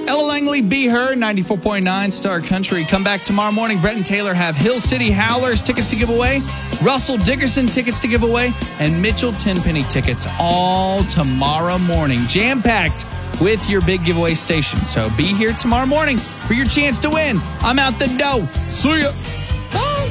Ella Langley, Be Her, 94.9 Star Country. Come back tomorrow morning. Brett and Taylor have Hill City Howlers tickets to give away, Russell Dickerson tickets to give away, and Mitchell Tenpenny tickets all tomorrow morning. Jam-packed with your big giveaway station. So be here tomorrow morning for your chance to win. I'm out the door. See ya.